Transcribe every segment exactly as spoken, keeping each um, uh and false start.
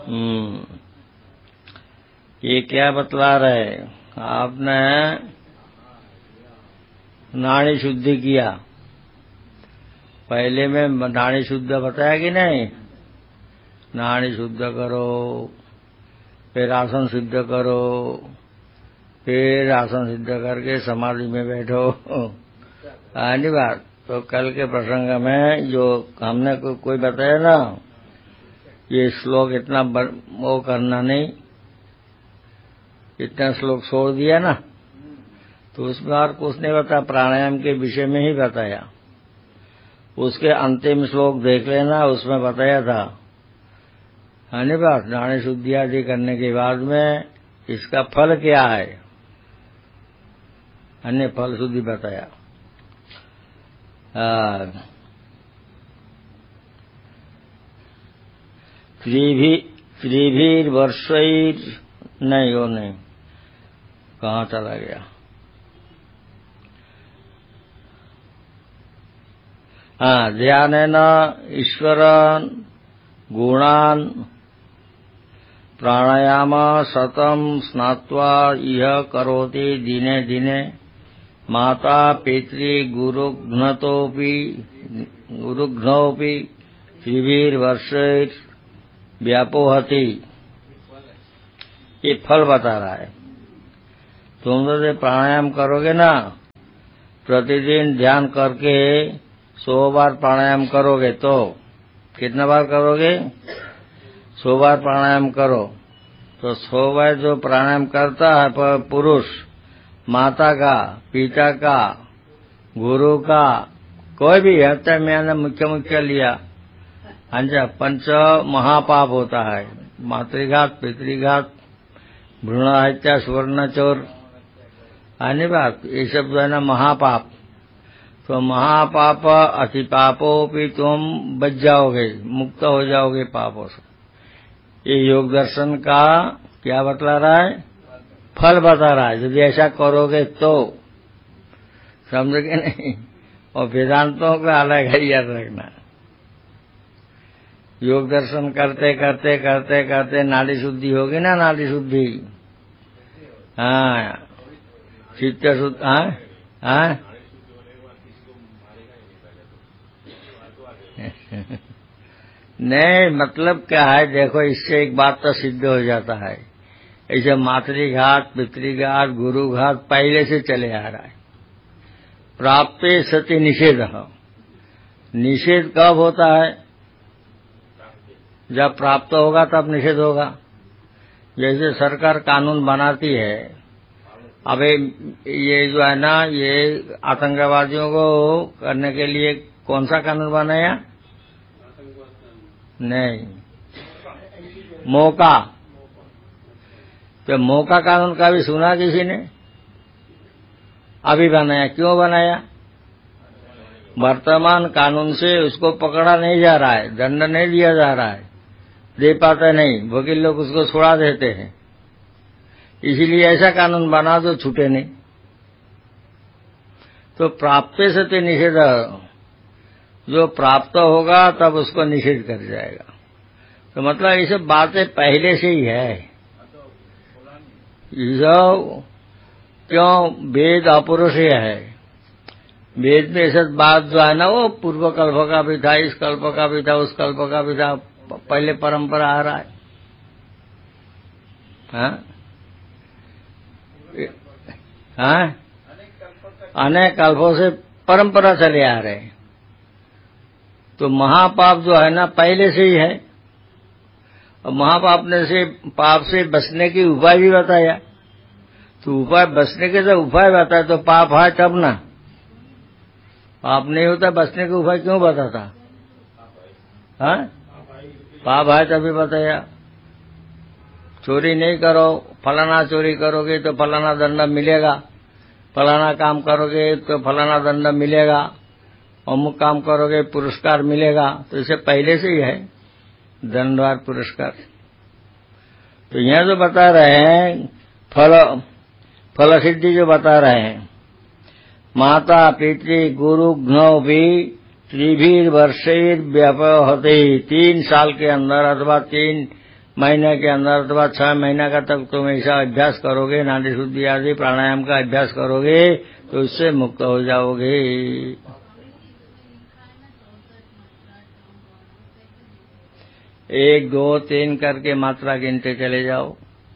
हम्म ये क्या बतला रहे? आपने नाड़ी शुद्धि किया, पहले में नाड़ी शुद्ध बताया कि नहीं? नाड़ी शुद्ध करो, फिर आसन सिद्ध करो, फिर आसन सिद्ध करके समाधि में बैठो। आनी बात तो कल के प्रसंग में जो हमने को, कोई बताया ना, ये श्लोक इतना वो करना नहीं, इतना श्लोक छोड़ दिया ना, तो उसमें और कुछ नहीं बताया, प्राणायाम के विषय में ही बताया। उसके अंतिम श्लोक देख लेना, उसमें बताया था है बात, नाड़ी शुद्धि आदि करने के बाद में इसका फल क्या है, अन्य फल शुद्धि बताया। त्रिभीर वर्षैर नहीं, वो नहीं, कहाँ चला गया? हाँ, ध्यानेन ईश्वरन गुणान प्राणायाम शतम स्नात्वा इह करोति दिने दिने माता पितृ गुरुघ्नतोपि गुरुघ्नोपि त्रिभीर वर्षैर व्यापोहति। ये फल बता रहा है। तुम तो प्राणायाम करोगे ना, प्रतिदिन ध्यान करके सौ बार प्राणायाम करोगे, तो कितना बार करोगे? सौ बार प्राणायाम करो तो सौ बार जो प्राणायाम करता है पुरुष, माता का, पिता का, गुरु का, कोई भी हत्या मैंने मुख्य मुख्य लिया, अंजा पंच महापाप होता है, मातृघात, पितृघात, भ्रूण हत्या, सुवर्ण चोर, आने बात, ये सब जो है ना महापाप। तो महापाप अति पापों भी तुम बच जाओगे, मुक्त हो जाओगे पापों से। ये योग दर्शन का क्या बतला रहा है? फल बता रहा है। यदि ऐसा करोगे तो, समझोगे नहीं? और वेदांतों का अलग है, याद रखना। योग दर्शन करते करते करते करते नाड़ी शुद्धि होगी ना, नाड़ी शुद्धि, हाँ, चित्त शुद्ध, हाँ हाँ नहीं, मतलब क्या है, देखो इससे एक बात तो सिद्ध हो जाता है, ऐसे मातृघात, पितृघात, गुरुघात पहले से चले आ रहा है। प्राप्ते सति निषेध, निषेध कब होता है? जब प्राप्त होगा तब निषेध होगा। जैसे सरकार कानून बनाती है, अब ये जो है ना, ये आतंकवादियों को करने के लिए कौन सा कानून बनाया? नहीं, मौका। तो मौका कानून का भी सुना किसी ने? अभी बनाया। क्यों बनाया? वर्तमान कानून से उसको पकड़ा नहीं जा रहा है, दंड नहीं दिया जा रहा है, दे पाता नहीं, वकील लोग उसको छुड़ा देते हैं, इसीलिए ऐसा कानून बना दो छूटे नहीं। तो प्राप्त सत्य निषेध, जो प्राप्त होगा तब उसको निषेध कर जाएगा। तो मतलब ये सब बातें पहले से ही है। जो क्यों वेद अपौरुषेय है, वेद में ऐसा बात जो है ना, वो पूर्व कल्प का भी था, इस कल्प का भी था, उस कल्प का भी था, पहले परंपरा आ रहा है। हाँ हाँ, अनेक कल्पों से परंपरा चले आ रहे हैं। तो महापाप जो है ना पहले से ही है, और महापाप ने से पाप से बचने की उपाय भी बताया। तो उपाय बचने के जब उपाय बताया तो पाप है तब ना, पाप नहीं होता बचने के उपाय क्यों बताता? हाँ, पाप है तभी बताया। चोरी नहीं करो, फलाना चोरी करोगे तो फलाना दंड मिलेगा, फलाना काम करोगे तो फलाना दंड मिलेगा, अमुक काम करोगे पुरस्कार मिलेगा। तो इसे पहले से ही है दंडवार पुरस्कार। तो यहाँ जो बता रहे हैं फल फल सिद्धि जो बता रहे हैं, माता पितृ गुरु घ्नौ भी त्रिभीर वर्षेर व्यापहते, तीन साल के अंदर अथवा तीन महीने के अंदर अथवा छह महीना का तक तुम ऐसा अभ्यास करोगे, नाड़ी शुद्धि आदि प्राणायाम का अभ्यास करोगे तो इससे मुक्त हो जाओगे। एक दो तीन करके मात्रा गिनते चले जाओ।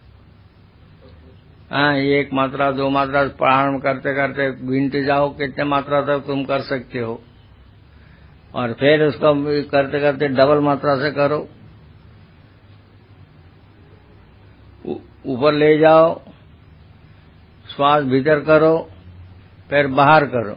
हाँ, एक मात्रा दो मात्रा प्राणायाम करते करते गिनते जाओ कितने मात्रा तक तुम कर सकते हो, और फिर उसको करते करते डबल मात्रा से करो। ऊपर ले जाओ, श्वास भीतर करो, फिर बाहर करो।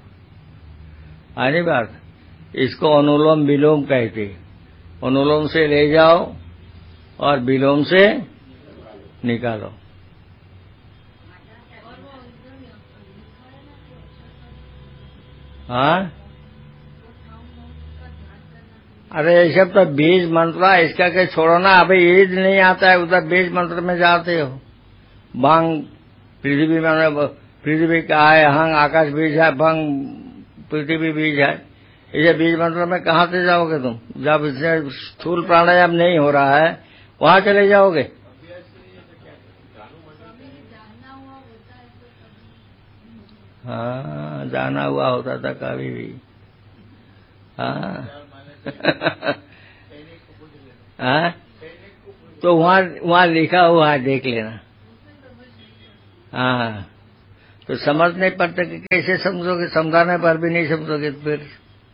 आनी बात, इसको अनुलोम विलोम कहते। अनुलोम से ले जाओ और विलोम से निकालो। हाँ, अरे ये सब तो बीज मंत्र है, इसका के छोड़ो ना। अभी ईद नहीं आता है, उधर बीज मंत्र में जाते हो। भंग पृथ्वी में, पृथ्वी का है, हंग आकाश बीज है, भंग पृथ्वी बीज है। इसे बीज मंत्र में कहाँ से जाओगे तुम? जब इससे स्थूल प्राणायाम नहीं हो रहा है वहां चले जाओगे। हाँ, जाना हुआ होता था कभी भी। हाँ हाँ, तो वहाँ वहाँ लिखा हुआ है, देख लेना। हाँ, तो समझ नहीं पड़ता कि कैसे समझोगे, समझाने पर भी नहीं समझोगे। तो फिर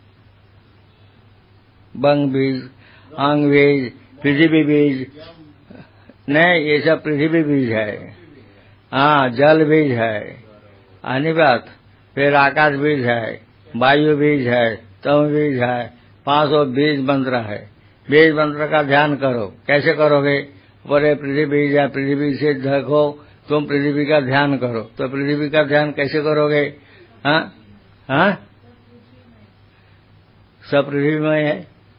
बंग बीज, अंग बीज, पृथ्वी बीज नहीं, ये सब पृथ्वी बीज है। हाँ, जल बीज है, आनी बात। फिर आकाश बीज है, वायु बीज है, तम बीज है, पांच सौ बीज मंत्र है। बीज मंत्र का ध्यान करो। कैसे करोगे? बड़े पृथ्वी बीज है, पृथ्वी से देखो, तुम पृथ्वी का ध्यान करो। तो पृथ्वी का ध्यान कैसे करोगे? हाँ हाँ, सब पृथ्वी में है,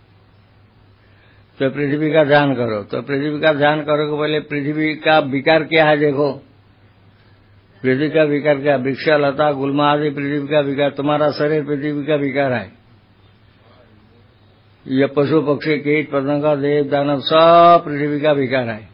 तो पृथ्वी का ध्यान करो। तो पृथ्वी का ध्यान करोगे, पहले पृथ्वी का विकार क्या है देखो। पृथ्वी का विकार क्या? वृक्ष, लता, गुल्मा आदि पृथ्वी का विकार। तुम्हारा शरीर पृथ्वी का विकार है। ये पशु पक्षी कीट पतंगा देव दानव सब पृथ्वी का विकार है।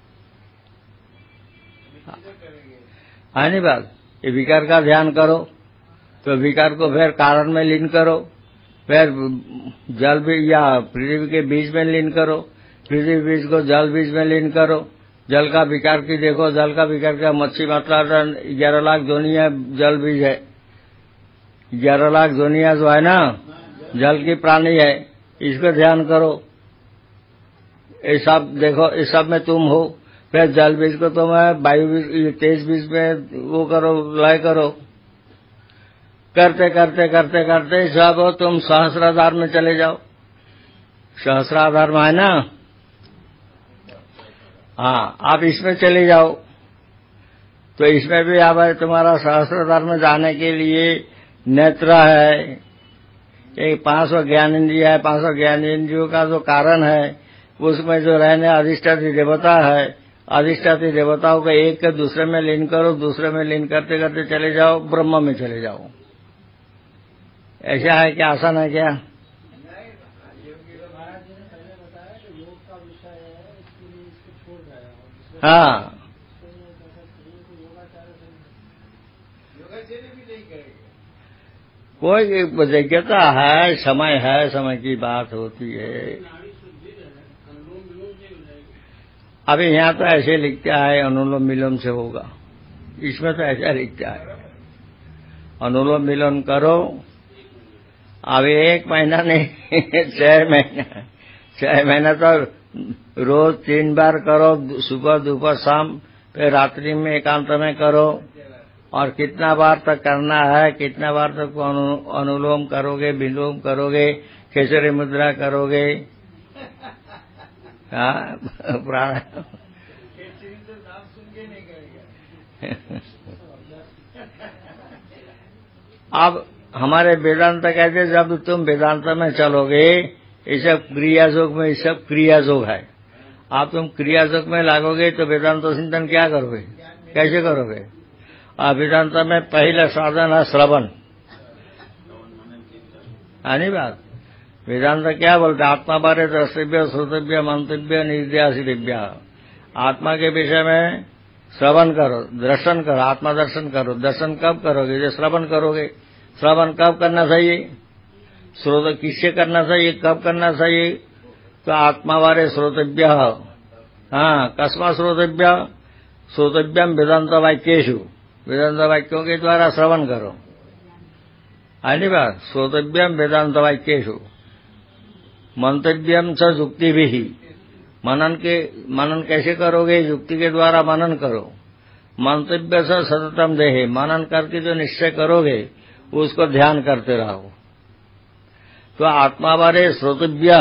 आनी बात, ये विकार का ध्यान करो। तो विकार को फिर कारण में लीन करो, फिर जल बीज या पृथ्वी के बीज में लीन करो, पृथ्वी बीज को जल बीज में लीन करो। जल का विकार की देखो, जल का विकार क्या? मच्छी मात्रा ग्यारह लाख जोनिया जल बीज है। ग्यारह लाख जोनिया जो है ना, जल की प्राणी है, इसको ध्यान करो। ये सब देखो, इस सब में तुम हो। फिर जल बीज को तुम वायु बीज, तेज बीज में वो करो, लय करो। करते करते करते करते सब हो, तुम सहस्राधार में चले जाओ। सहस्राधार में है ना? हाँ, आप इसमें चले जाओ। तो इसमें भी आप तुम्हारा सहस्राधार में जाने के लिए नेत्र है, एक पांच सौ ज्ञान इंद्रिय है। पांच सौ ज्ञान इंद्रियों का जो कारण है, उसमें जो रहने अधिष्ठात्री देवता है, अधिष्ठात्री देवताओं को एक के दूसरे में लीन करो, दूसरे में लीन करते करते चले जाओ, ब्रह्म में चले जाओ। ऐसा है क्या? आसान है क्या? हाँ, कोई योग्यता है, समय है, समय की बात होती है। अभी यहाँ तो ऐसे लिखता है अनुलोम विलोम से होगा, इसमें तो ऐसा लिखता है अनुलोम विलोम करो। अभी एक महीना नहीं छह महीना छह महीना तो रोज तीन बार करो, सुबह दोपहर शाम, फिर रात्रि में एकांत में करो। और कितना बार तक करना है, कितना बार तक अनु, अनुलोम करोगे, विलोम करोगे, खेसरी मुद्रा करोगे, हाँ प्राणायाम। अब हमारे वेदांत कहते जब तुम वेदांत में चलोगे, ये सब क्रिया योग में, ये सब क्रिया योग है। आप तुम क्रिया योग में लागोगे तो वेदांत चिंतन क्या करोगे, कैसे करोगे? और वेदांत में पहला साधन है श्रवण, है नहीं बात? वेदांत क्या बोलते? आत्मा बारे द्रष्टव्य, श्रोतव्य, मंतव्य, निध्यासितव्य। आत्मा के विषय में श्रवण करो, दर्शन करो, आत्मा दर्शन करो। दर्शन कब करोगे? जो श्रवण करोगे। श्रवण कब करना चाहिए? श्रोत किससे करना चाहिए? कब करना चाहिए? तो आत्मा बारे श्रोतव्य। हाँ, कस्मा श्रोतव्य? श्रोतव्यम वेदांत वाक्येषु, वेदांत वाक्यों के द्वारा श्रवण करो। आनी बात, श्रोतव्यम वेदांत वाक्येषु, मंतव्यम च युक्ति भी। मनन के मनन कैसे करोगे? युक्ति के द्वारा मनन करो। मंतव्य से सततम देहे, मनन करके जो निश्चय करोगे उसको ध्यान करते रहो। तो आत्मा बारे श्रोतव्य,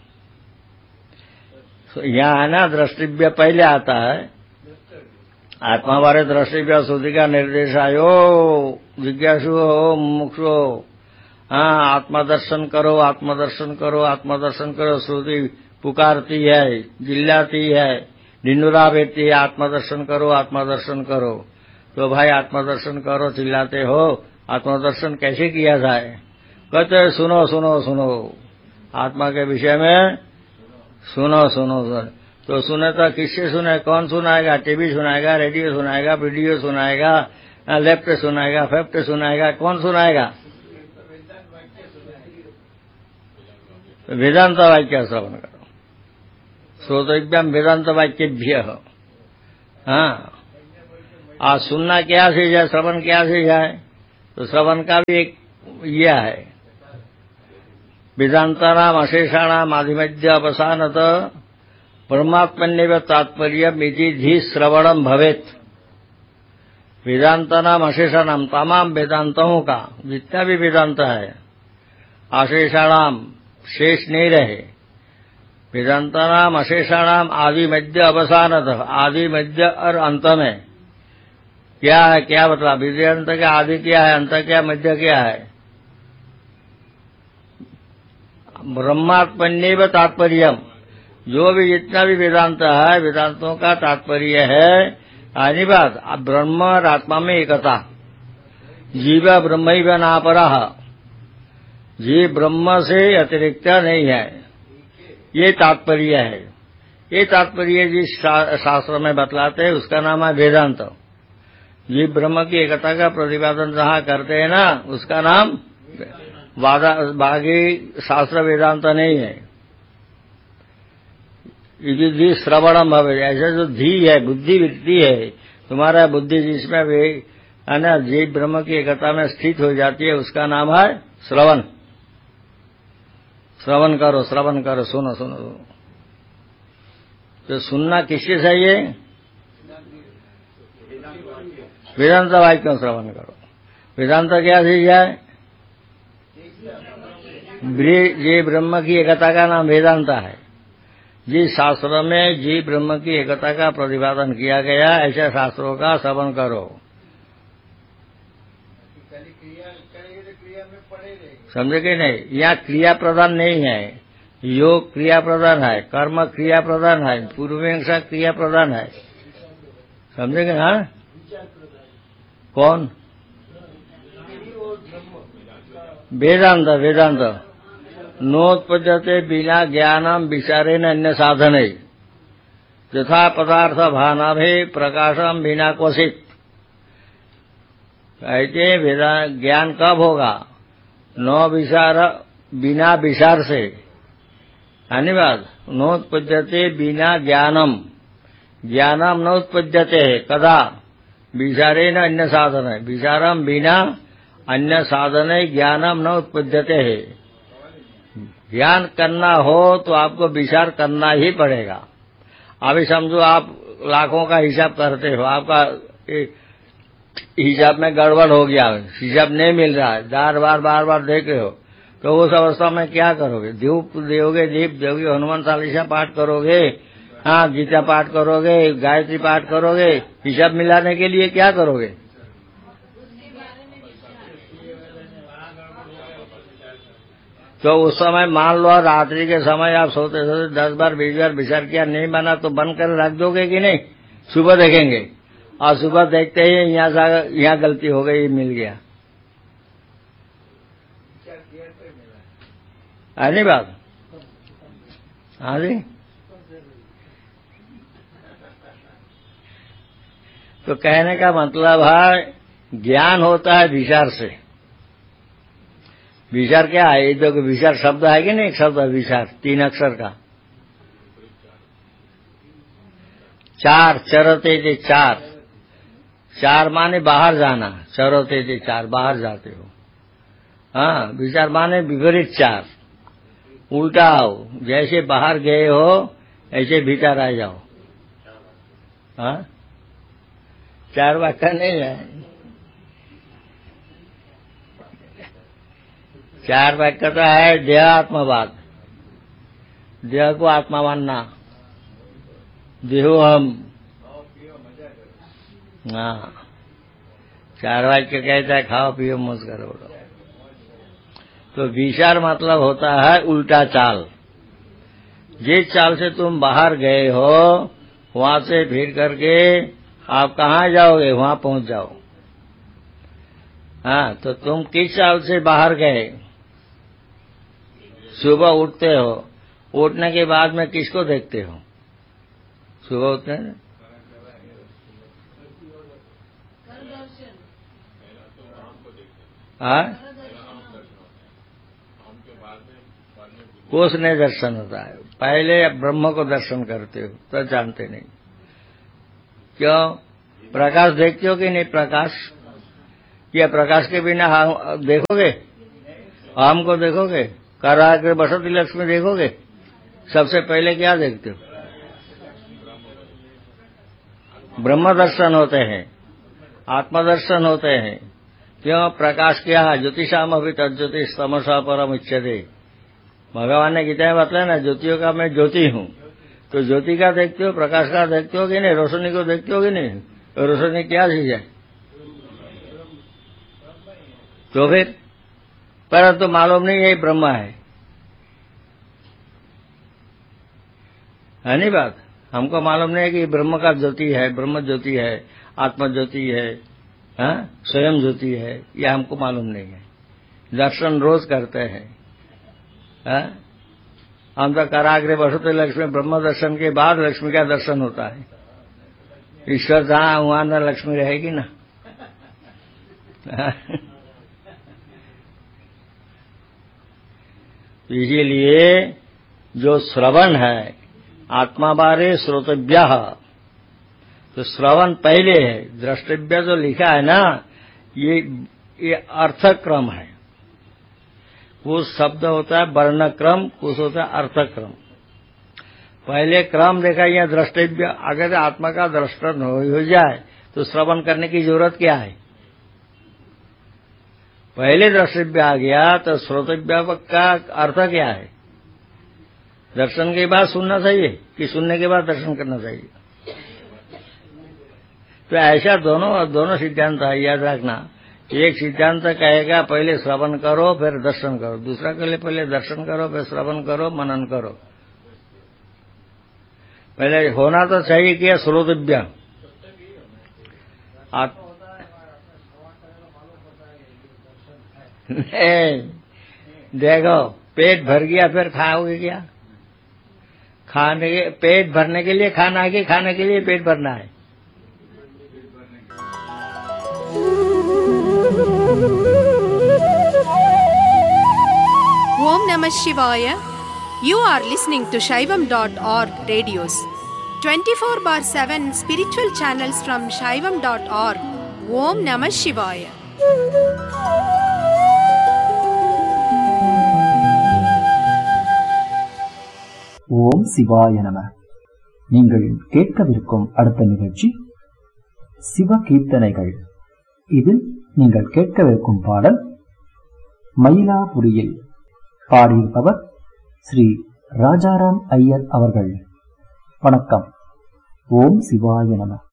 यहाँ है ना द्रष्टव्य पहले आता है। आत्मा बारे द्रष्टव्य श्रुति का निर्देश आयो, जिज्ञासु हो, मुमुक्षु हो। हाँ, आत्मदर्शन करो, आत्मदर्शन करो, आत्मदर्शन करो। श्रुति पुकारती है, जिल्लाती है, ढिंडोरा बेचती है, आत्मदर्शन करो, आत्मदर्शन करो। तो भाई आत्मदर्शन करो, चिल्लाते हो। आत्मदर्शन कैसे किया जाए? कहते सुनो सुनो सुनो, आत्मा के विषय में सुनो सुनो सुनो। तो सुने तो किससे सुने? कौन सुनाएगा? टीवी सुनाएगा, रेडियो सुनाएगा, वीडियो सुनाएगा, लेफ्ट सुनाएगा, फेफ्ट सुनाएगा, कौन सुनाएगा? वेदांत वाक्य श्रवण करो। श्रोतव्यम वेदांत वाक्यभ्य। हाँ, आज सुनना क्या चीज है, श्रवण क्या चीज है? तो श्रवण का भी एक यह है, वेदांतानाम अशेषाणाम आधिमध्य अवसानत परमात्मन्येव तात्पर्यम इति धी श्रवणम भवेत। वेदांतानाम अशेषाणाम, तमाम वेदांतों का जितना भी वेदांत है, अशेषाणाम शेष नहीं रहे। वेदांतानाम अशेषाणाम आदि मध्य अवसानत, आदि मध्य और अंत में क्या है? क्या बतला? वेदांत का आदि क्या है, अंत क्या, मध्य क्या है? ब्रह्मात्मन्येव तात्पर्यम, जो भी जितना भी वेदांत है, वेदांतों का तात्पर्य है आनी बात, ब्रह्म और आत्मा में एकता। जीव ब्रह्मैव नापरः, जीव ब्रह्म से अतिरिक्त नहीं है, ये तात्पर्य है। ये तात्पर्य जिस शास्त्र में बतलाते हैं उसका नाम है वेदांत। जीव ब्रह्म की एकता का प्रतिपादन जहाँ करते हैं ना, उसका नाम बाकी शास्त्र वेदांत नहीं है। धी श्रवणम भवे, ऐसे जो धी है, बुद्धि वृत्ति है, तुम्हारा बुद्धि जिसमें वे है ना जीव ब्रह्म की एकता में स्थित हो जाती है, उसका नाम है श्रवण। श्रवण करो, श्रवण करो, सुनो सुनो सुनो। तो सुनना किससे चाहिए? वेदांत वाक्यों श्रवण करो। वेदांत क्या चीज है? जीव ब्रह्म की एकता का नाम वेदांत है। जिस शास्त्र में जीव ब्रह्म की एकता का प्रतिपादन किया गया, ऐसे शास्त्रों का श्रवण करो। समझे कि नहीं? यहाँ क्रिया प्रधान नहीं है, योग क्रिया प्रधान है, कर्म क्रिया प्रधान है, पूर्वमीमांसा क्रिया प्रधान है। समझेंगे? हाँ, कौन? वेदांत, वेदांत नोत्पद्यते बिना ज्ञानम विचारेण अन्य साधने यथा पदार्थ भानाभे प्रकाशम बिना क्वचित। कहते वेदा ज्ञान कब होगा? न विचार, बिना विचार से। धन्यवाद। नोत्पद्यते बिना ज्ञानम, ज्ञानम नोत्पद्यते कदा? विचारेण अन्य साधन है, विचारम बिना अन्य साधन है, ज्ञानम न उत्पद्यते है। ज्ञान करना हो तो आपको विचार करना ही पड़ेगा। अभी समझो आप लाखों का हिसाब करते हो, आपका हिसाब में गड़बड़ हो गया, हिसाब नहीं मिल रहा है, बार बार बार बार देख रहे हो, तो उस अवस्था में क्या करोगे? धूप दोगे, दीप दोगे, हनुमान चालीसा पाठ करोगे, हाँ गीता पाठ करोगे, गायत्री पाठ करोगे, हिसाब मिलाने के लिए क्या करोगे? तो उस समय मान लो रात्रि के समय आप सोते सोते दस बार बीस बार विचार किया, नहीं बना तो बंद कर रख दोगे कि नहीं? सुबह देखेंगे और सुबह देखते ही यहाँ से यहाँ गलती हो गई, मिल गया। है नहीं बात? हाँ जी। तो कहने का मतलब है ज्ञान होता है विचार से। विचार क्या है? ये जो विचार शब्द है कि नहीं, एक शब्द है विचार, तीन अक्षर का। चार चरते थे, चार चार माने बाहर जाना, चरते थे चार, बाहर जाते हो। हाँ, विचार माने विपरीत चार, उल्टा आओ, जैसे बाहर गए हो ऐसे भीतर आ जाओ। हाँ, चार वाक्य नहीं है, चार वाक्य तो है देह आत्मवाद, देह को आत्मा मानना, देहो हम। हाँ, चार वाक्य कहता है खाओ पियो मौज करो। तो विचार मतलब होता है उल्टा चाल। जिस चाल से तुम बाहर गए हो वहां से फिर करके आप कहाँ जाओगे, वहां पहुंच जाओ। हाँ, तो तुम किस चाल से बाहर गए? सुबह उठते हो, उठने के बाद में किसको देखते हो? सुबह उठते हैं हाँ, कोष ने दर्शन होता है। पहले ब्रह्म को दर्शन करते हो तो जानते नहीं। क्यों? प्रकाश देखते हो कि नहीं? प्रकाश क्या प्रकाश के बिना देखोगे? हमको देखोगे? करा के बसंती लक्ष्मी देखोगे? सबसे पहले क्या देखते हो? ब्रह्म दर्शन होते हैं, आत्मदर्शन होते हैं। क्यों? प्रकाश क्या है? ज्योतिषाम अभी तज्ज्योतिष तमसा परम उच्यते। भगवान ने गीता में बताया ना, ज्योतियों का मैं ज्योति हूँ। तो ज्योति का देखते हो, प्रकाश का देखते हो कि नहीं? रोशनी को देखते हो कि नहीं? तो रोशनी क्या चीज है? तो फिर परंतु तो मालूम नहीं यही ब्रह्म है, है नहीं बात? हमको मालूम नहीं है कि ब्रह्म का ज्योति है, ब्रह्म ज्योति है, आत्मा ज्योति है, हाँ, स्वयं ज्योति है, यह हमको मालूम नहीं है। दर्शन रोज करते हैं। हाँ? हम तो कराग्रे बसते लक्ष्मी, ब्रह्म दर्शन के बाद लक्ष्मी का दर्शन होता है। ईश्वर जहां वहां न लक्ष्मी रहेगी ना। इसीलिए जो श्रवण है आत्मा बारे श्रोतव्य, तो श्रवण पहले है, द्रष्टव्य जो लिखा है ना, ये ये अर्थक्रम है। कुछ शब्द होता है वर्ण क्रम, कुछ होता है अर्थक्रम। पहले क्रम देखा, यह द्रष्टव्य। अगर आत्मा का दर्शन हो जाए तो श्रवण करने की जरूरत क्या है? पहले द्रष्टव्य आ गया तो श्रोतव्य का अर्थ क्या है? दर्शन के बाद सुनना चाहिए कि सुनने के बाद दर्शन करना चाहिए? तो ऐसा दोनों दोनों सिद्धांत है, याद रखना। एक सिद्धांत कहेगा पहले श्रवण करो फिर दर्शन करो, दूसरा कहे पहले दर्शन करो फिर श्रवण करो, मनन करो। पहले होना तो चाहिए कि श्रोतव्य। आप देखो, पेट भर गया फिर खाओगे क्या? खाने के पेट भरने के लिए खाना है कि खाने के लिए पेट भरना है? Om Namah Shivaya. You are listening to Shaivam dot org radios. twenty-four bar seven spiritual channels from Shaivam dot org. Om Namah Shivaya. ஓம் சிவாய நம. நீங்கள் கேட்கவிருக்கும் அடுத்த நிகழ்ச்சி சிவ கீர்த்தனைகள். இதில் நீங்கள் கேட்கவிருக்கும் பாடல் மயிலாபுரியில். பாடியிருப்பவர் ஸ்ரீ ராஜாராம் ஐயர் அவர்கள். வணக்கம். ஓம் சிவாய நம.